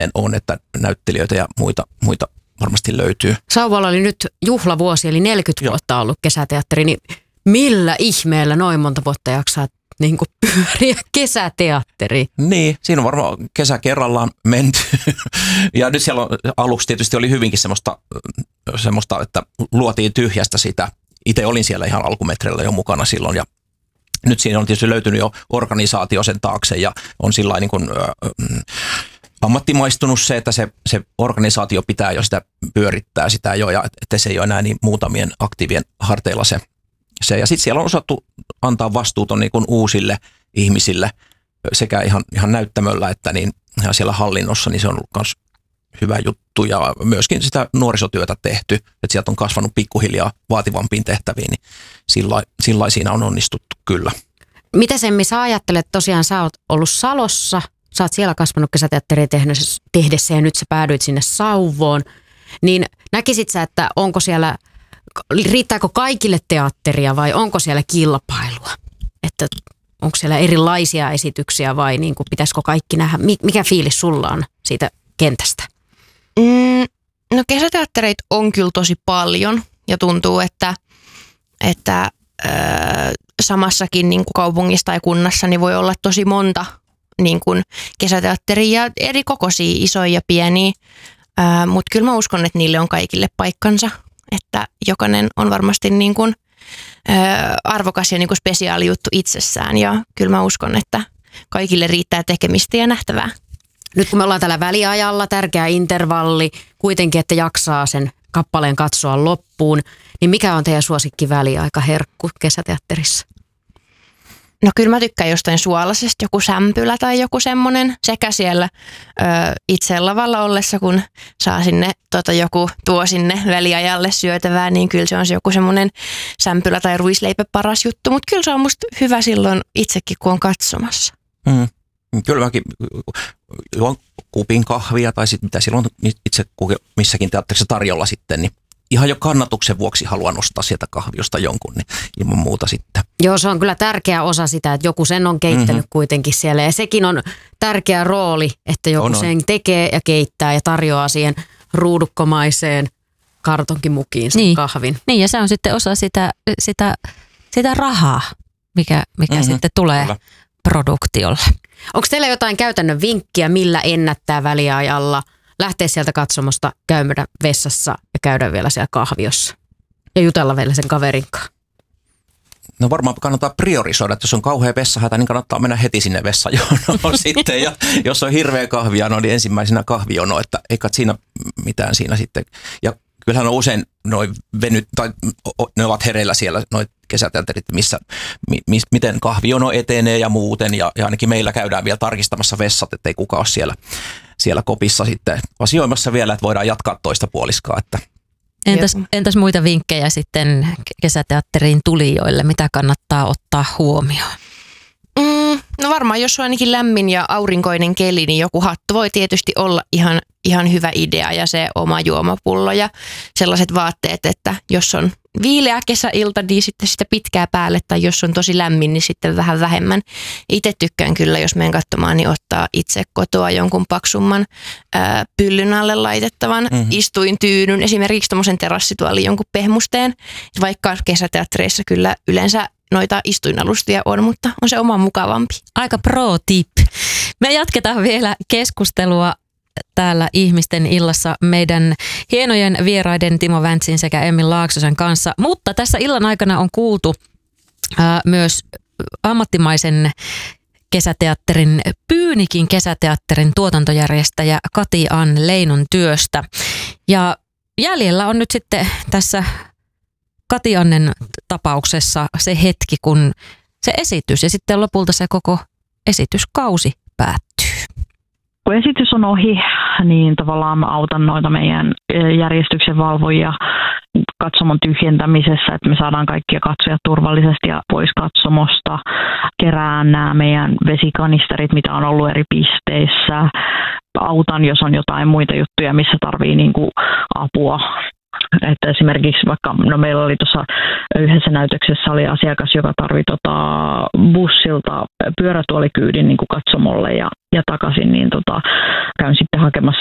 on, että näyttelijöitä ja muita varmasti löytyy. Sauvalla oli nyt juhlavuosi, eli 40 vuotta ollut kesäteatteri, niin millä ihmeellä noin monta vuotta jaksaa niin kuin pyöriä kesäteatteri? Niin, siinä on varmaan kesä kerrallaan menty. Ja nyt siellä aluksi tietysti oli hyvinkin semmoista, että luotiin tyhjästä sitä. Itse olin siellä ihan alkumetreillä jo mukana silloin ja nyt siinä on tietysti löytynyt jo organisaatio sen taakse ja on sillä niin kuin ammattimaistunut se, että se organisaatio pitää jo sitä pyörittää sitä jo ja että se ei ole enää niin muutamien aktiivien harteilla se. Ja sitten siellä on osattu antaa vastuuton niin kuin uusille ihmisille sekä ihan näyttämöllä että niin ihan siellä hallinnossa, niin se on ollut myös hyvä juttu ja myöskin sitä nuorisotyötä tehty, että sieltä on kasvanut pikkuhiljaa vaativampiin tehtäviin, niin sillä siinä on onnistuttu kyllä. Mitä Semmi sä ajattelet, tosiaan sä oot ollut Salossa, sä oot siellä kasvanut kesäteatteria tehdessä ja nyt sä päädyit sinne Sauvoon, niin näkisit sä, että onko siellä, riittääkö kaikille teatteria vai onko siellä kilpailua? Että onko siellä erilaisia esityksiä vai niin kuin pitäisikö kaikki nähdä? Mikä fiilis sulla on siitä kentästä? No kesäteattereita on kyllä tosi paljon ja tuntuu, että samassakin niin kuin kaupungissa tai kunnassa niin voi olla tosi monta niin kuin kesäteatteria ja eri kokoisia, isoja ja pieniä, mutta kyllä mä uskon, että niille on kaikille paikkansa, että jokainen on varmasti niin kuin, arvokas ja niin kuin spesiaali juttu itsessään ja kyllä mä uskon, että kaikille riittää tekemistä ja nähtävää. Nyt kun me ollaan täällä väliajalla, tärkeä intervalli, kuitenkin, että jaksaa sen kappaleen katsoa loppuun, niin mikä on teidän suosikki väliaikaherkku kesäteatterissa? No kyllä mä tykkään jostain suolaisesta, joku sämpylä tai joku semmoinen sekä siellä itse lavalla ollessa, kun saa sinne, joku tuo sinne väliajalle syötävää, niin kyllä se on joku semmoinen sämpylä tai ruisleipä paras juttu, mutta kyllä se on musta hyvä silloin itsekin, kun on katsomassa. Kyllä mäkin juon kupin kahvia tai sitten mitä silloin itse missäkin teatterissa tarjolla sitten, niin ihan jo kannatuksen vuoksi haluan nostaa sieltä kahviosta jonkun, niin ilman muuta sitten. Joo, se on kyllä tärkeä osa sitä, että joku sen on keittänyt kuitenkin siellä. Ja sekin on tärkeä rooli, että joku sen tekee ja keittää ja tarjoaa siihen ruudukkomaiseen kartonkimukiin sen kahvin. Niin, ja se on sitten osa sitä rahaa, mikä sitten tulee produktiolle. Onko teillä jotain käytännön vinkkiä, millä ennättää väliajalla? Lähteä sieltä katsomosta, käydä vessassa ja käydä vielä siellä kahviossa. Ja jutella vielä sen kaverinkaan. No varmaan kannattaa priorisoida, että jos on kauhea vessahätä, niin kannattaa mennä heti sinne vessajonoon sitten. Ja jos on hirveä kahvijono, niin ensimmäisenä kahvijono, että ei kat siinä mitään siinä sitten. Ja kyllähän on usein ne ovat hereillä siellä noi kesäteatterit, miten kahvijono etenee ja muuten. Ja ainakin meillä käydään vielä tarkistamassa vessat, ettei kukaan ole siellä kopissa sitten asioimassa vielä, että voidaan jatkaa toista puoliskaa. Että. Entäs muita vinkkejä sitten kesäteatteriin tulijoille? Mitä kannattaa ottaa huomioon? No varmaan, jos on ainakin lämmin ja aurinkoinen keli, niin joku hattu voi tietysti olla ihan hyvä idea ja se oma juomapullo ja sellaiset vaatteet, että jos on viileä kesäilta, niin sitten sitä pitkää päälle tai jos on tosi lämmin, niin sitten vähän vähemmän. Itse tykkään kyllä, jos menen katsomaan, niin ottaa itse kotoa jonkun paksumman pyllyn alle laitettavan istuintyynyn, esimerkiksi tuommoisen terassituolin jonkun pehmusteen, vaikka kesäteattereissa kyllä yleensä noita istuinalustia on, mutta on se oma mukavampi. Aika pro tip. Me jatketaan vielä keskustelua täällä Ihmisten illassa meidän hienojen vieraiden Timo Väntsin sekä Emmi Laaksosen kanssa, mutta tässä illan aikana on kuultu myös ammattimaisen kesäteatterin, Pyynikin kesäteatterin tuotantojärjestäjä Kati-Ann Leinon työstä. Ja jäljellä on nyt sitten tässä Kati-Annen tapauksessa se hetki, kun se esitys ja sitten lopulta se koko esityskausi päättyy. Kun esitys on ohi, niin tavallaan mä autan noita meidän järjestyksen valvojia katsomon tyhjentämisessä, että me saadaan kaikkia katsojat turvallisesti ja pois katsomosta. Kerään nämä meidän vesikanisterit, mitä on ollut eri pisteissä. Autan, jos on jotain muita juttuja, missä tarvii niinku apua Että esimerkiksi vaikka, meillä oli tuossa yhdessä näytöksessä oli asiakas, joka tarvitsi bussilta pyörätuolikyydin niin kuin katsomolle ja takaisin, niin käyn sitten hakemassa